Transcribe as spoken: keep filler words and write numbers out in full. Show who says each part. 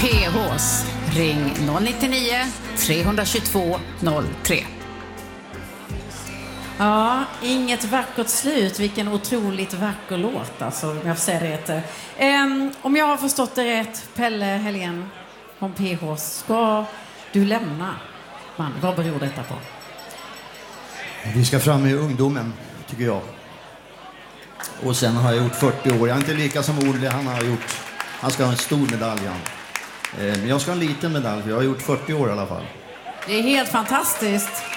Speaker 1: P H:s. Ring noll nio nio, tre två två, noll tre.
Speaker 2: Ja, inget vackert slut. Vilken otroligt vacker låt, alltså, om jag får säga det rätt. Um, om jag har förstått det rätt, Pelle Helén från P H, ska du lämna? Man, vad beror detta på?
Speaker 3: Vi ska fram i ungdomen, tycker jag. Och sen har jag gjort fyrtio år. Jag är inte lika som Olle, han har gjort. Han ska ha en stor medalj, han. Men jag ska ha en liten medalj, för jag har gjort fyrtio år i alla fall.
Speaker 2: Det är helt fantastiskt.